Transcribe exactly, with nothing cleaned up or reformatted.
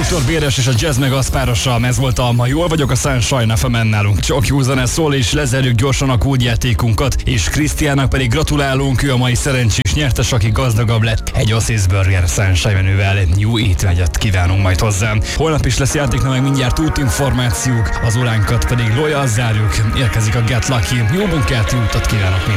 doktor Béres és a Jazz meg az párosa, ez volt a Ma jól vagyok a Sunshine ef emen nálunk. Csak jó zene szól, és lezerjük gyorsan a kódjátékunkat, és Krisztiának pedig gratulálunk, ő a mai szerencsés nyertes, aki gazdagabb lett egy Oasis Burger Sunshine menüvel. Jó étvágyat kívánunk majd hozzá. Holnap is lesz játék, meg mindjárt útinformációk, az óránkat pedig Loja zárjuk. Érkezik a Get Lucky. Jó munkát, jó utat kívánok mindenkinek.